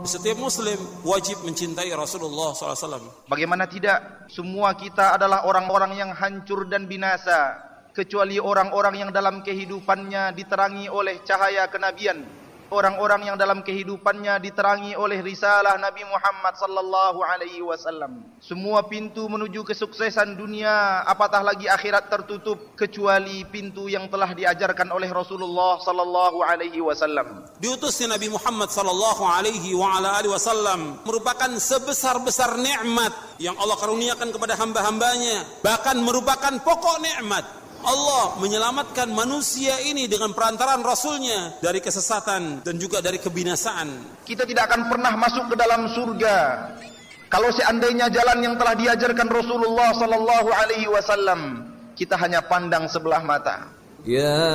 Setiap muslim wajib mencintai Rasulullah SAW. Bagaimana tidak? Semua kita adalah orang-orang yang hancur dan binasa, kecuali orang-orang yang dalam kehidupannya diterangi oleh cahaya kenabian, orang-orang yang dalam kehidupannya diterangi oleh risalah Nabi Muhammad sallallahu alaihi wasallam. Semua pintu menuju kesuksesan dunia, apatah lagi akhirat, tertutup kecuali pintu yang telah diajarkan oleh Rasulullah sallallahu alaihi wasallam. Diutusnya Nabi Muhammad sallallahu alaihi wasallam merupakan sebesar-besar nikmat yang Allah karuniakan kepada hamba-hambanya, bahkan merupakan pokok nikmat. Allah menyelamatkan manusia ini dengan perantaraan Rasulnya dari kesesatan dan juga dari kebinasaan. Kita tidak akan pernah masuk ke dalam surga kalau seandainya jalan yang telah diajarkan Rasulullah sallallahu alaihi wasallam kita hanya pandang sebelah mata. Ya